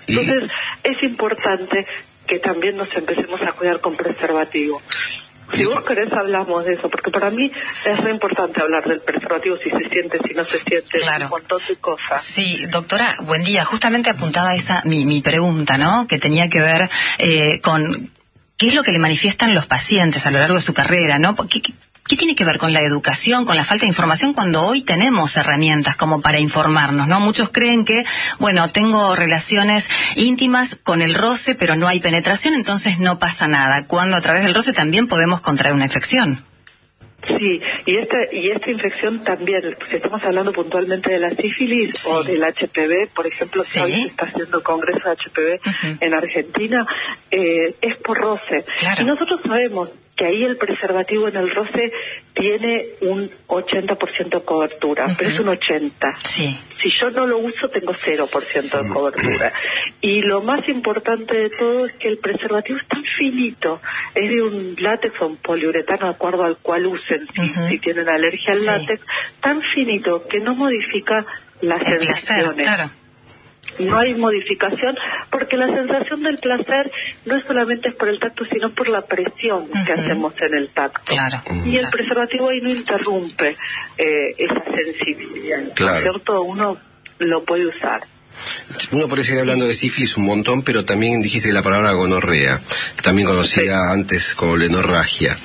Entonces, es importante que también nos empecemos a cuidar con preservativo. Si vos querés hablamos de eso, porque para mí es re importante hablar del preservativo, si se siente, si no se siente, claro, un montón de cosas. Sí, doctora, buen día. Justamente apuntaba esa mi pregunta, ¿no? Que tenía que ver con qué es lo que le manifiestan los pacientes a lo largo de su carrera, ¿no? ¿Qué tiene que ver con la educación, con la falta de información cuando hoy tenemos herramientas como para informarnos, ¿no? Muchos creen que, bueno, tengo relaciones íntimas con el roce, pero no hay penetración, entonces no pasa nada. Cuando a través del roce también podemos contraer una infección. Sí, y esta infección también, si estamos hablando puntualmente de la sífilis o del HPV, por ejemplo, que hoy se está haciendo el congreso de HPV en Argentina, es por roce. Claro. Y nosotros sabemos que ahí el preservativo en el roce tiene un 80% de cobertura, pero es un 80%. Sí. Si yo no lo uso, tengo 0% de cobertura. Y lo más importante de todo es que el preservativo es tan finito, es de un látex o un poliuretano, de acuerdo al cual usen, si tienen alergia al látex, tan finito que no modifica las sensaciones. Claro. No hay modificación, porque la sensación del placer no es solamente por el tacto, sino por la presión que hacemos en el tacto. Claro. Y el preservativo ahí no interrumpe esa sensibilidad. Claro. ¿Cierto? Uno lo puede usar. Uno puede seguir hablando de sífilis un montón, pero también dijiste la palabra gonorrea, también conocida antes como lenorragia.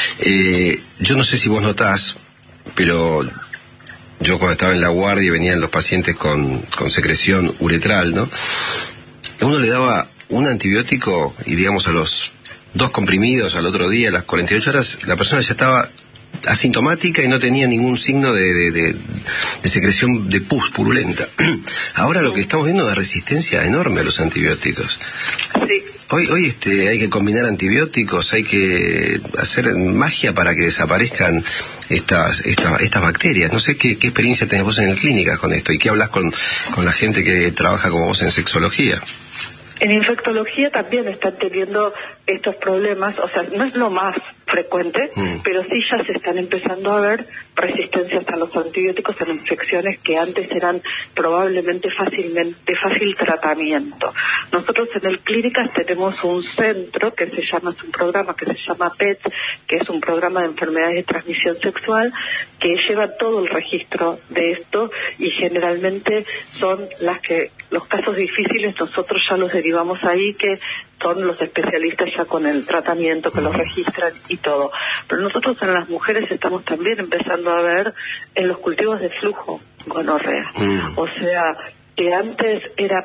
Yo no sé si vos notás, pero yo cuando estaba en la guardia venían los pacientes con secreción uretral, ¿no? Uno le daba un antibiótico y digamos a los 2 comprimidos al otro día, a las 48 horas, la persona ya estaba asintomática y no tenía ningún signo de secreción de pus purulenta. Ahora lo que estamos viendo es resistencia enorme a los antibióticos. Sí. Hoy hay que combinar antibióticos, hay que hacer magia para que desaparezcan estas bacterias. No sé qué experiencia tenés vos en la clínica con esto y qué hablas con la gente que trabaja como vos en sexología. En infectología también están teniendo estos problemas, o sea, no es lo más frecuente, pero sí ya se están empezando a ver resistencias a los antibióticos en infecciones que antes eran probablemente de fácil tratamiento. Nosotros en el Clínicas tenemos un centro que es un programa que se llama PET, que es un programa de enfermedades de transmisión sexual, que lleva todo el registro de esto y generalmente son los casos difíciles nosotros ya los derivamos ahí, que son los especialistas ya con el tratamiento, que los registran y todo. Pero nosotros en las mujeres estamos también empezando a ver en los cultivos de flujo gonorrea. O sea, que antes era,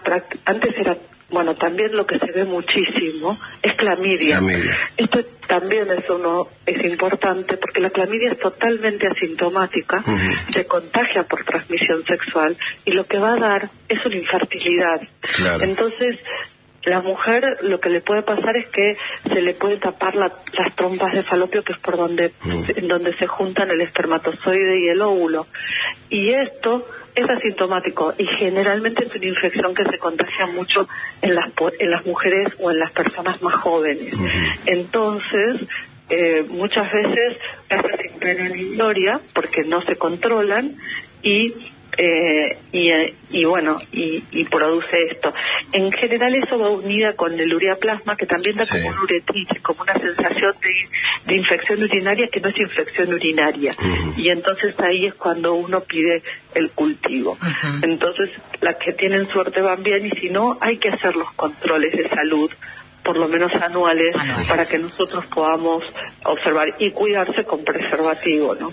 bueno, también lo que se ve muchísimo es clamidia. Esto también es importante porque la clamidia es totalmente asintomática, se contagia por transmisión sexual y lo que va a dar es una infertilidad. Claro. Entonces, la mujer lo que le puede pasar es que se le puede tapar las trompas de falopio, que es por donde se juntan el espermatozoide y el óvulo. Y esto es asintomático y generalmente es una infección que se contagia mucho en las mujeres o en las personas más jóvenes. Entonces, muchas veces pasa sin pena ni gloria porque no se controlan y produce esto. En general eso va unida con el ureaplasma, que también da como un uretritis, como una sensación de infección urinaria que no es infección urinaria. Y entonces ahí es cuando uno pide el cultivo. Entonces las que tienen suerte van bien y si no hay que hacer los controles de salud por lo menos anuales, para que nosotros podamos observar y cuidarse con preservativo, ¿no?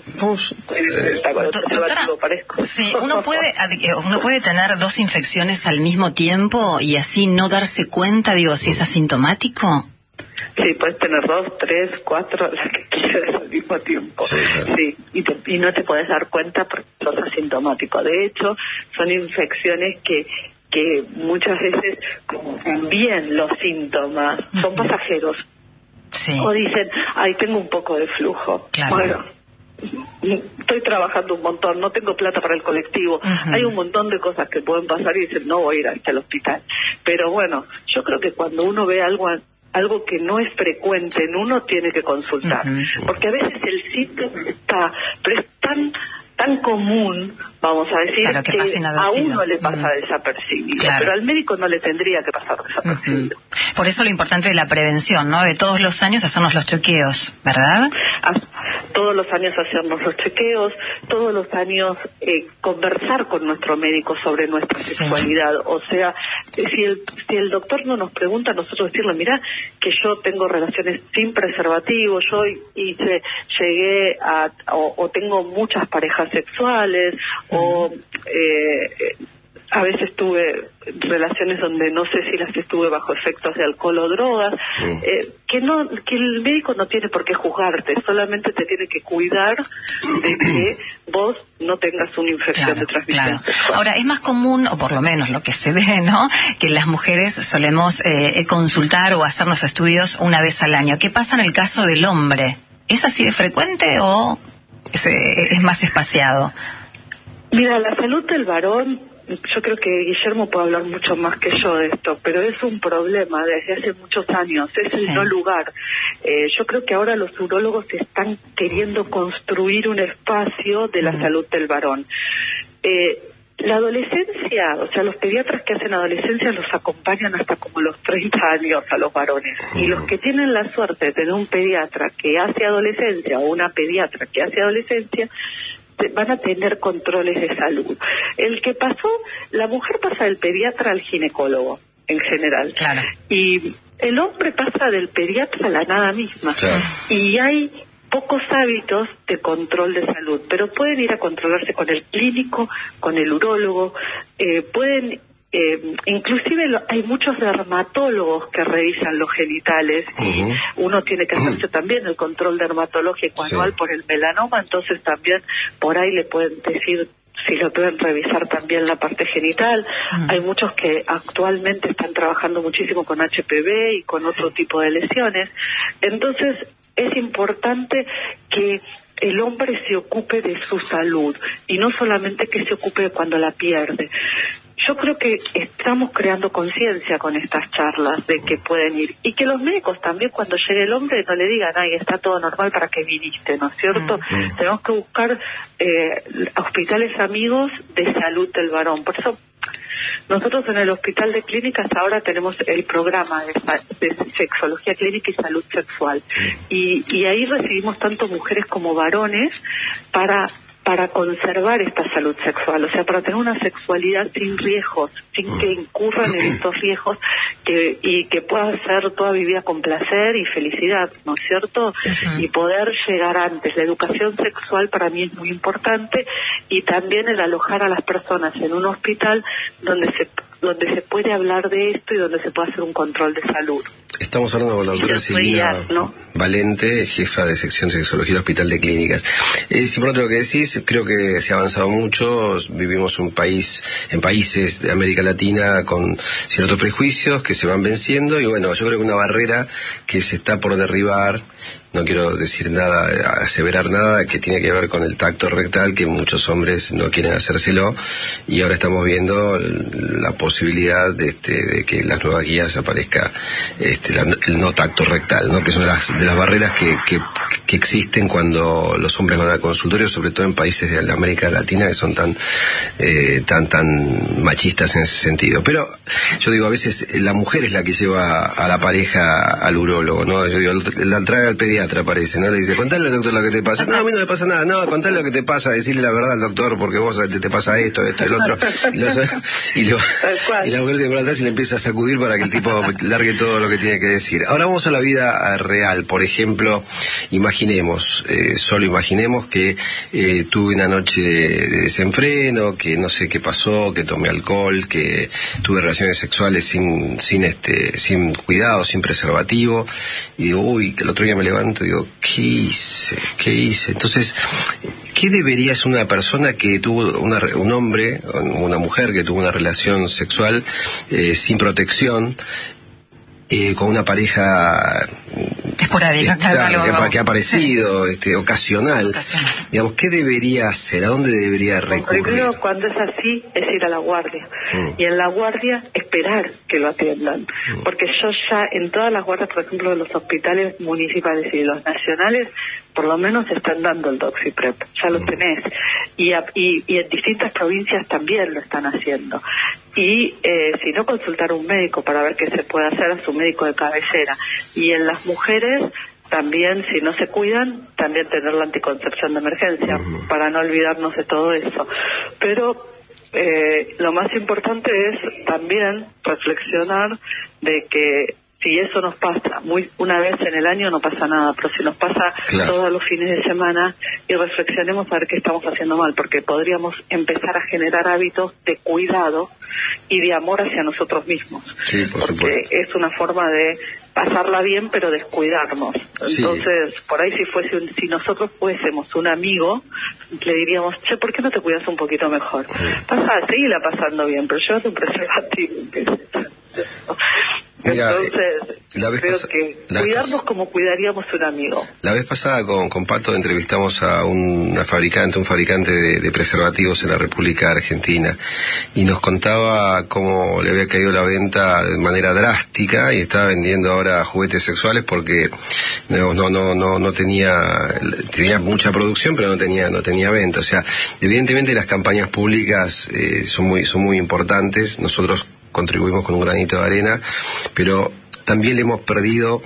Doctora, sí, uno puede tener 2 infecciones al mismo tiempo y así no darse cuenta, si es asintomático. Sí, puedes tener 2, 3, 4, las que quieras al mismo tiempo. Sí, claro. Sí, y no te puedes dar cuenta porque sos asintomático. De hecho, son infecciones que muchas veces, como también los síntomas son pasajeros, o dicen, tengo un poco de flujo. Claro. Bueno, estoy trabajando un montón, no tengo plata para el colectivo, hay un montón de cosas que pueden pasar y dicen, no voy a ir hasta el hospital. Pero bueno, yo creo que cuando uno ve algo que no es frecuente en uno, tiene que consultar, porque a veces el síntoma está, pero es tan tan común, vamos a decir, claro, que a uno le pasa desapercibido, claro. Pero al médico no le tendría que pasar desapercibido. Por eso lo importante de la prevención, ¿no? De todos los años hacernos los chequeos, ¿verdad? Todos los años hacernos los chequeos, todos los años conversar con nuestro médico sobre nuestra sexualidad. O sea, si el doctor no nos pregunta, nosotros decirle, mira, que yo tengo relaciones sin preservativo, yo llegué o tengo muchas parejas sexuales, o a veces tuve relaciones donde no sé si las estuve bajo efectos de alcohol o drogas, que el médico no tiene por qué juzgarte, solamente te tiene que cuidar de que vos no tengas una infección de transmisión sexual. Ahora, es más común, o por lo menos lo que se ve, ¿no?, que las mujeres solemos consultar o hacernos estudios una vez al año. ¿Qué pasa en el caso del hombre? ¿Es así de frecuente o es más espaciado? Mira, la salud del varón, yo creo que Guillermo puede hablar mucho más que yo de esto, pero es un problema desde hace muchos años, es el no lugar. Yo creo que ahora los urólogos están queriendo construir un espacio de la salud del varón. La adolescencia, o sea, los pediatras que hacen adolescencia los acompañan hasta como los 30 años a los varones. Y los que tienen la suerte de tener un pediatra que hace adolescencia o una pediatra que hace adolescencia, van a tener controles de salud. El que pasó, la mujer pasa del pediatra al ginecólogo, en general. Claro. Y el hombre pasa del pediatra a la nada misma. Claro. Y hay pocos hábitos de control de salud, pero pueden ir a controlarse con el clínico, con el urólogo, pueden... inclusive hay muchos dermatólogos que revisan los genitales y uno tiene que hacerse también el control dermatológico anual por el melanoma, entonces también por ahí le pueden decir si lo pueden revisar también la parte genital. Hay muchos que actualmente están trabajando muchísimo con HPV y con otro tipo de lesiones. Entonces es importante que el hombre se ocupe de su salud y no solamente que se ocupe cuando la pierde. Yo creo que estamos creando conciencia con estas charlas de que pueden ir y que los médicos también cuando llegue el hombre no le digan, ay, está todo normal, ¿para qué viniste?, ¿no es cierto? Tenemos que buscar hospitales amigos de salud del varón. Por eso nosotros en el Hospital de Clínicas ahora tenemos el programa de sexología clínica y salud sexual y ahí recibimos tanto mujeres como varones para conservar esta salud sexual, o sea, para tener una sexualidad sin riesgos, sin que incurran en estos riesgos y que pueda ser toda vivida con placer y felicidad, ¿no es cierto? Y poder llegar antes. La educación sexual para mí es muy importante y también el alojar a las personas en un hospital donde se puede hablar de esto y donde se puede hacer un control de salud. Estamos hablando con la doctora Silvina Valente, jefa de sección de sexología del Hospital de Clínicas. Es importante lo que decís, creo que se ha avanzado mucho, vivimos en países de América Latina con ciertos prejuicios que se van venciendo y bueno, yo creo que una barrera que se está por derribar, no quiero decir nada, aseverar nada, que tiene que ver con el tacto rectal, que muchos hombres no quieren hacérselo y ahora estamos viendo la posibilidad de que en las nuevas guías aparezca el no tacto rectal, ¿no? Que son de las barreras que existen cuando los hombres van al consultorio, sobre todo en países de la América Latina que son tan machistas en ese sentido. Pero yo digo, a veces la mujer es la que lleva a la pareja al urólogo, ¿no? Yo digo, la trae al pediatra, parece, ¿no? Le dice, contale al doctor lo que te pasa. No, a mí no me pasa nada. No, contale lo que te pasa, decirle la verdad al doctor, porque vos te pasa esto, el otro. Y la mujer se para atrás y le empieza a sacudir para que el tipo largue todo lo que tiene que decir. Ahora vamos a la vida real. Por ejemplo, solo imaginemos que tuve una noche de desenfreno, que no sé qué pasó, que tomé alcohol, que tuve relaciones sexuales sin cuidado, sin preservativo, y digo, que el otro día me levanto y digo, ¿qué hice? Entonces, ¿qué debería ser una persona que tuvo un hombre, una mujer que tuvo una relación sexual sin protección, con una pareja esporádica, que ha aparecido, ocasional? Digamos, ¿qué debería hacer? ¿A dónde debería recurrir? Primero, cuando es así, es ir a la guardia. Y en la guardia, esperar que lo atiendan. Porque yo ya, en todas las guardias, por ejemplo, de los hospitales municipales y de los nacionales, por lo menos están dando el Doxiprep, ya lo tenés, y en distintas provincias también lo están haciendo. Y si no, consultar a un médico para ver qué se puede hacer, a su médico de cabecera. Y en las mujeres también, si no se cuidan, también tener la anticoncepción de emergencia, para no olvidarnos de todo eso. Pero lo más importante es también reflexionar de que si eso nos pasa una vez en el año no pasa nada, pero si nos pasa todos los fines de semana, y reflexionemos a ver qué estamos haciendo mal, porque podríamos empezar a generar hábitos de cuidado y de amor hacia nosotros mismos. Sí, por porque supuesto. es una forma de pasarla bien pero descuidarnos. Entonces, por ahí si nosotros fuésemos un amigo, le diríamos, che, ¿por qué no te cuidas un poquito mejor? Seguila pasando bien, pero llévate un preservativo. Mira, entonces, creo que cuidarnos como cuidaríamos un amigo. La vez pasada con Pato entrevistamos a un fabricante de preservativos en la República Argentina, y nos contaba cómo le había caído la venta de manera drástica y estaba vendiendo ahora juguetes sexuales porque no tenía mucha producción, pero no tenía venta. O sea, evidentemente las campañas públicas son muy importantes. Nosotros contribuimos con un granito de arena, pero también le hemos perdido.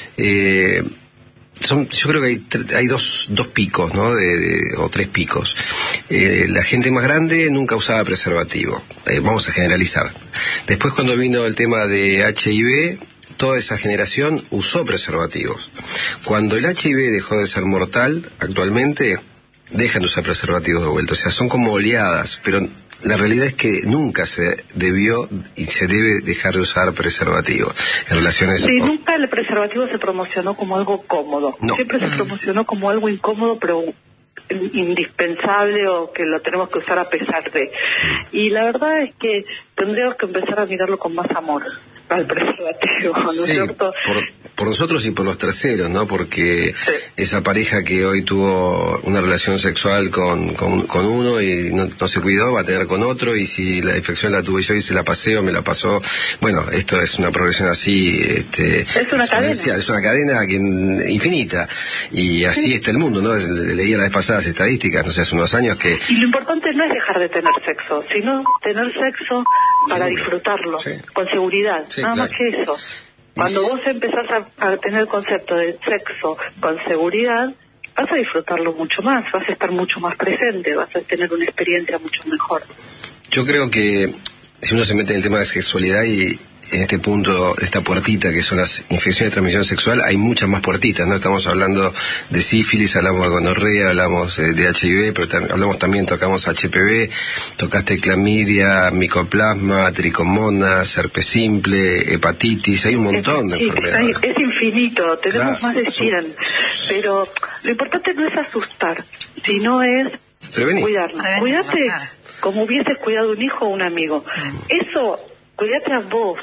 Yo creo que hay dos picos, ¿no? O tres picos. La gente más grande nunca usaba preservativo. Vamos a generalizar. Después, cuando vino el tema de HIV, toda esa generación usó preservativos. Cuando el HIV dejó de ser mortal, actualmente dejan de usar preservativos de vuelta. O sea, son como oleadas, pero la realidad es que nunca se debió y se debe dejar de usar preservativo en relaciones... Sí, nunca el preservativo se promocionó como algo cómodo. No. Siempre se promocionó como algo incómodo, pero indispensable, o que lo tenemos que usar a pesar de. Y la verdad es que tendríamos que empezar a mirarlo con más amor al preservativo, ¿no es cierto? Por nosotros y por los terceros, ¿no? Porque esa pareja que hoy tuvo una relación sexual con uno y no se cuidó, va a tener con otro, y si la infección la tuve yo y se la pasé o me la pasó, bueno, esto es una progresión así, es una cadena infinita, y así está el mundo, ¿no? Leía la vez pasada las estadísticas, no sé, hace unos años que... Y lo importante no es dejar de tener sexo, sino tener sexo para disfrutarlo, con seguridad, nada más que eso. Cuando vos empezás a tener el concepto de sexo con seguridad, vas a disfrutarlo mucho más, vas a estar mucho más presente, vas a tener una experiencia mucho mejor. Yo creo que si uno se mete en el tema de sexualidad y en este punto, esta puertita que son las infecciones de transmisión sexual, hay muchas más puertitas, ¿no? Estamos hablando de sífilis, hablamos de gonorrea, hablamos de HIV, pero tocamos HPV, tocaste clamidia, micoplasma, tricomonas, herpes simple, hepatitis, hay un montón de enfermedades. Es infinito, tenemos más de 100, pero lo importante no es asustar, sino es cuidarnos. Cuídate como hubieses cuidado un hijo o un amigo. Eso... Cuídate a vos,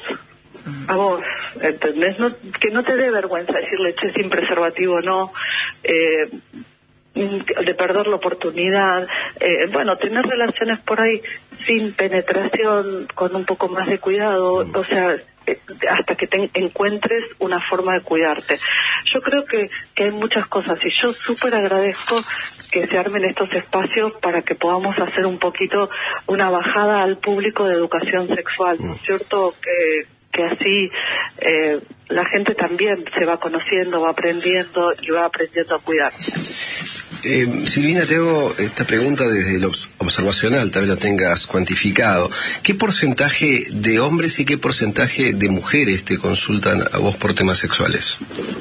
¿entendés? Que no te dé vergüenza decirle, che, sin preservativo no, de perder la oportunidad, tener relaciones por ahí sin penetración, con un poco más de cuidado, o sea, hasta que encuentres una forma de cuidarte. Yo creo que hay muchas cosas, y yo súper agradezco que se armen estos espacios para que podamos hacer un poquito una bajada al público de educación sexual, ¿no es cierto? Que así la gente también se va conociendo, va aprendiendo y va aprendiendo a cuidarse. Silvina, te hago esta pregunta desde lo observacional, tal vez lo tengas cuantificado. ¿Qué porcentaje de hombres y qué porcentaje de mujeres te consultan a vos por temas sexuales?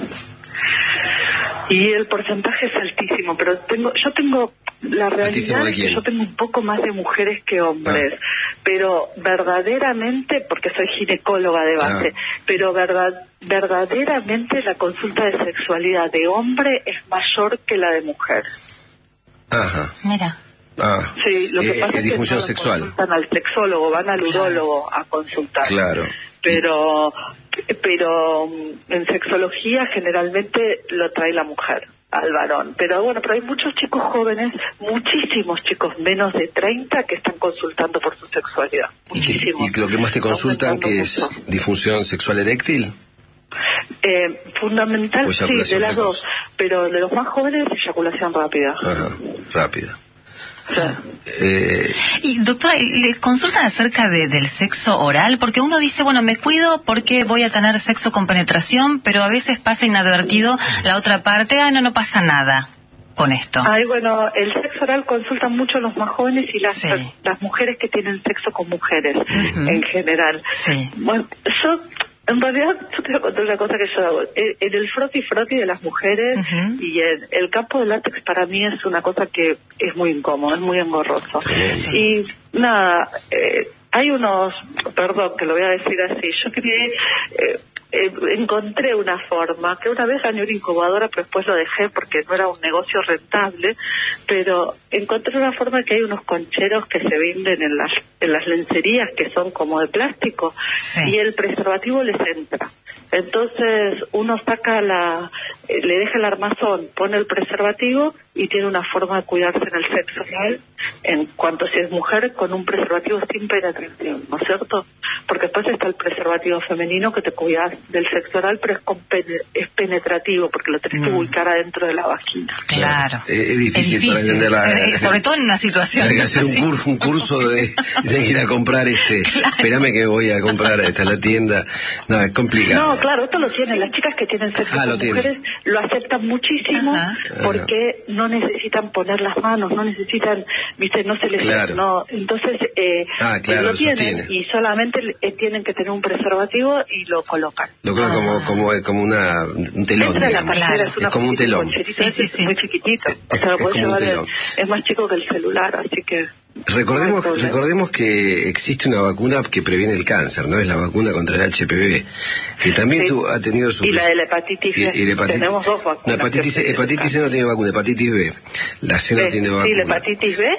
Y el porcentaje es altísimo, pero la realidad es que yo tengo un poco más de mujeres que hombres, pero verdaderamente, porque soy ginecóloga de base, pero verdaderamente la consulta de sexualidad de hombre es mayor que la de mujer. Ajá. Mira. Sí, lo que pasa es que disfunción no sexual. Consultan al sexólogo, van al urólogo a consultar. Claro. Pero en sexología generalmente lo trae la mujer al varón. Pero hay muchos chicos jóvenes, muchísimos chicos menos de 30 que están consultando por su sexualidad. ¿Y lo que más te consultan que es disfunción sexual eréctil? Fundamental, sí, de las dos, pero de los más jóvenes, eyaculación rápida. Ajá, rápida. Y doctora, ¿le consultan acerca del sexo oral? Porque uno dice, bueno, me cuido porque voy a tener sexo con penetración, pero a veces pasa inadvertido la otra parte, no pasa nada con esto. Bueno, el sexo oral consultan mucho los más jóvenes y las mujeres que tienen sexo con mujeres, en general. Sí. Bueno, en realidad, yo te voy a contar una cosa que yo hago. En el froti de las mujeres y en el campo de látex para mí es una cosa que es muy incómodo, es muy engorroso. Sí. Y nada, hay unos, perdón que lo voy a decir así, yo encontré una forma, que una vez gané una incubadora, pero después lo dejé porque no era un negocio rentable, pero encontré una forma que hay unos concheros que se venden en las lencerías que son como de plástico, y el preservativo les entra. Entonces uno saca le deja el armazón, pone el preservativo y tiene una forma de cuidarse en el sexo oral, en cuanto si es mujer, con un preservativo sin penetración, ¿no es cierto? Porque después está el preservativo femenino que te cuidas del sexo oral, pero es penetrativo, porque lo tenés que ubicar adentro de la vagina. Claro. Es difícil para entender sobre todo en una situación. Hay que hacer un curso de ir a comprar Claro. Espérame que voy a comprar a la tienda. No, es complicado. No, claro, esto lo tienen. Las chicas que tienen sexo con mujeres lo aceptan muchísimo porque no necesitan poner las manos, no necesitan, viste, no se les... No, entonces lo tienen y solamente tienen que tener un preservativo y lo colocan. Lo colocan como un telón. Es como un telón. Sí. Muy chiquitito. O sea, lo podés llevar es más chico que el celular, así que... Recordemos que existe una vacuna que previene el cáncer, ¿no? Es la vacuna contra el HPV, que también ha tenido su... Y la de la hepatitis C. Tenemos dos vacunas. No, hepatitis C no tiene vacuna, hepatitis B. La C no tiene vacuna. Sí, la hepatitis B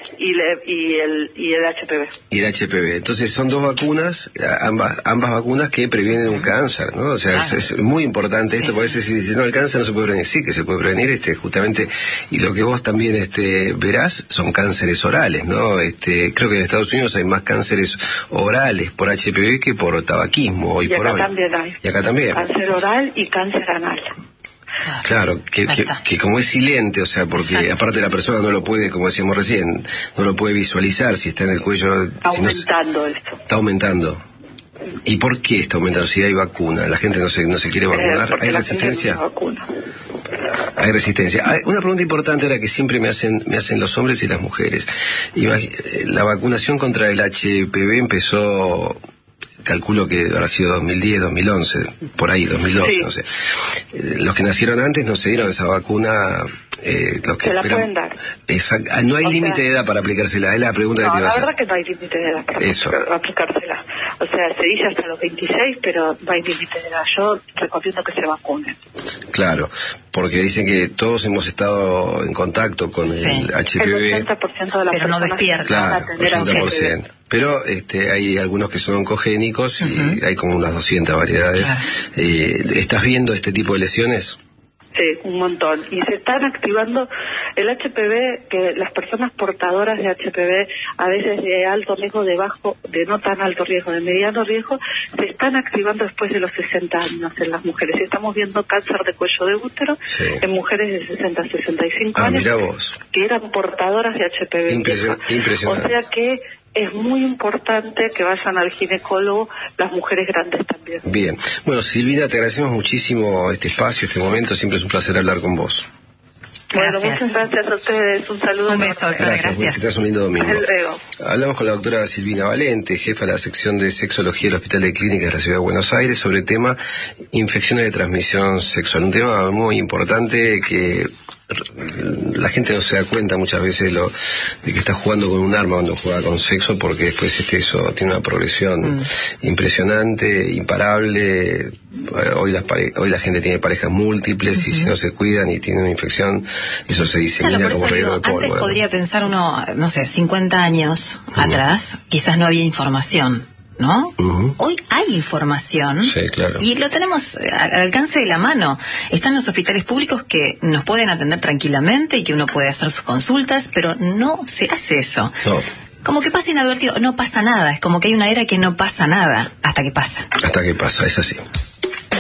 y el HPV. Y el HPV. Entonces son dos vacunas, ambas vacunas que previenen un cáncer, ¿no? O sea, es muy importante esto, porque a veces si no, el cáncer no se puede prevenir. Sí que se puede prevenir, justamente, y lo que vos también verás son cánceres orales, ¿no? Creo que en Estados Unidos hay más cánceres orales por HPV que por tabaquismo hoy por hoy. También hay. Y acá también. Cáncer oral y cáncer anal. Claro, que como es silente, o sea, porque aparte la persona no lo puede, como decíamos recién, no lo puede visualizar si está en el cuello. Aumentando esto. Está aumentando. ¿Y por qué está aumentando? Si hay vacuna, la gente no se quiere vacunar, ¿hay resistencia? Hay resistencia. Una pregunta importante ahora que siempre me hacen los hombres y las mujeres. La vacunación contra el HPV empezó, calculo que habrá sido 2010, 2011, por ahí, 2012, no sé. Los que nacieron antes no se dieron esa vacuna. Los que se la pueden dar. No hay límite de edad para aplicársela, es la pregunta que te iba a hacer. La verdad que no hay límite de edad para aplicársela. O sea, se dice hasta los 26, pero no hay límite de edad. Yo recomiendo que se vacunen. Claro, porque dicen que todos hemos estado en contacto con el HPV. El 80% de la pero no despierta. Claro, 80%. Pero hay algunos que son oncogénicos y hay como unas 200 variedades. Claro. ¿Estás viendo este tipo de lesiones? Sí, un montón. Y se están activando el HPV, que las personas portadoras de HPV, a veces de alto riesgo, de no tan alto riesgo, de mediano riesgo, se están activando después de los 60 años en las mujeres. Y estamos viendo cáncer de cuello de útero en mujeres de 60 a 65 años mira vos. Que eran portadoras de HPV. Impresionante. O sea que es muy importante que vayan al ginecólogo las mujeres grandes también. Bien. Bueno, Silvina, te agradecemos muchísimo este espacio, este momento. Siempre es un placer hablar con vos. Bueno, muchas gracias a ustedes. Un saludo. Un beso, doctora. Gracias. Que tengas un lindo domingo. Hasta luego. Hablamos con la doctora Silvina Valente, jefa de la sección de sexología del Hospital de Clínicas de la Ciudad de Buenos Aires, sobre el tema infecciones de transmisión sexual. Un tema muy importante que la gente no se da cuenta muchas veces de que está jugando con un arma cuando juega con sexo, porque después eso tiene una progresión impresionante, imparable. Hoy la gente tiene parejas múltiples y si no se cuidan y tienen una infección, eso se disemina como reguero de polvo. Antes podría pensar uno, no sé, 50 años atrás, quizás no había información, ¿no? Hoy hay información. Sí, claro. Y lo tenemos al alcance de la mano. Están los hospitales públicos que nos pueden atender tranquilamente y que uno puede hacer sus consultas, pero no se hace eso. No. Como que pasa inadvertido, no pasa nada. Es como que hay una era que no pasa nada hasta que pasa. Hasta que pasa, es así.